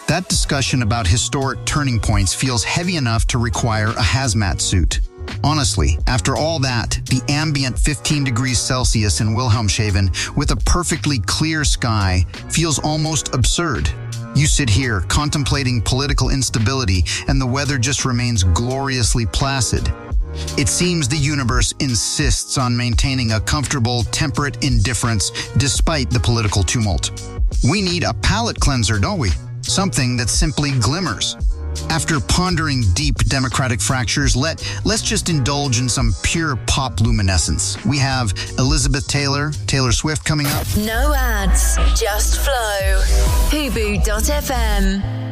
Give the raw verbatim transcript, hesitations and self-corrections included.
That discussion about historic turning points feels heavy enough to require a hazmat suit. Honestly, after all that, the ambient fifteen degrees Celsius in Wilhelmshaven with a perfectly clear sky feels almost absurd. You sit here contemplating political instability and the weather just remains gloriously placid. It seems the universe insists on maintaining a comfortable, temperate indifference despite the political tumult. We need a palate cleanser, don't we? Something that simply glimmers. After pondering deep democratic fractures, let, let's just indulge in some pure pop luminescence. We have Elizabeth Taylor, Taylor Swift coming up. No ads, just flow. Hubu dot f m